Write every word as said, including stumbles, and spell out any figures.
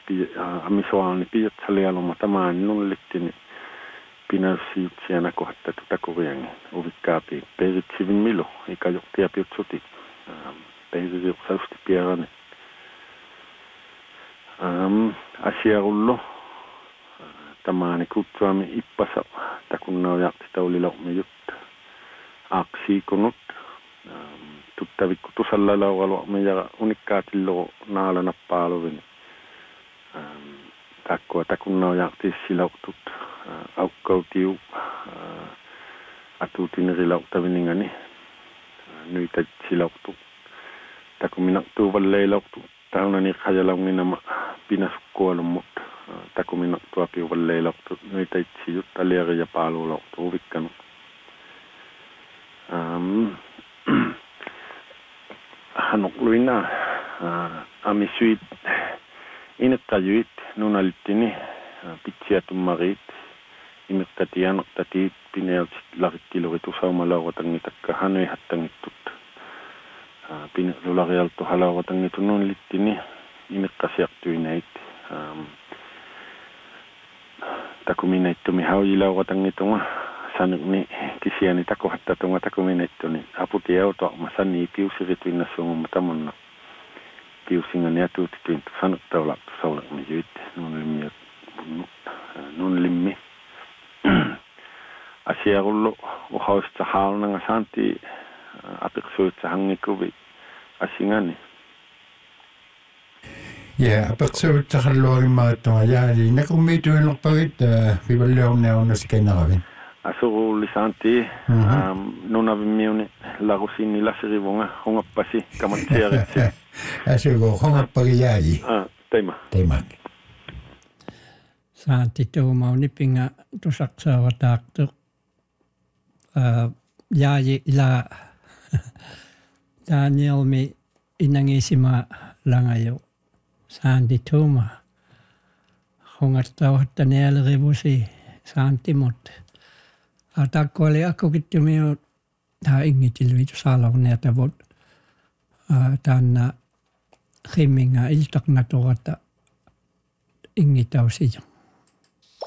amisoalni piatsalialoma tamaan nullitini pinarsiutsiana kohta tutakuriangi uvikkaapi peritsivin milo ikajoktia piutsuti peritsivin pierani asiarullo tamaani kutsuami ippasa takunnaujakti taulilaumi jutta aksiikunut tuttavikku tusallalauraluamme ja unikkaatillo naalanappaaluvini takkua takunnaujakti silautut aukkautiu atuutinerilautaviningani nyitä silautu takuminaktuu valleilautu taunani kajalaunginama pinasukkualumut takuminaktua piuvalleilautu nyitä itsi jutta lieri ja paalulautu uvikkanu hanokluina amisuit inekkajuit nunalittini pitsiatummarit imikkatianoktatiit pineeltit larittiluritusaumalauvatangitakka hanuihattangittut pinelularialtu halauvatangitu nunlittini imikkasiaktuineit takumineittumi haujilauvatangitunga sanni kisiani takohattatunga takumineittuni aputiautoama sanni piusirituinnassuungumma tamonna piusingani atuutituintu sanottaulaktu saulakmijuit nunlimmi nunlimmi asiarullo uhausta haalnanga santi apiksuitsa hangikuvi asingani ja apiksuitsa halluarimmaattunga jaali nakummituinlerpagit vivalliorneornaskenneravin asurulli santi nunavimmiuni larusini lasirivunga hungappasi kamatsiaritsi asugo hungappagi jaali teima teima Saanti tuumauni pinga tusaksavataaktu jaaji ila Danielmi inangisima langayo saanti tuuma hongattauhatta nealrivusi saantimut atakko oli akkukittumio taa ingitilvitu saalaunneatavut tanna himminga iltaknatuata ingitausijo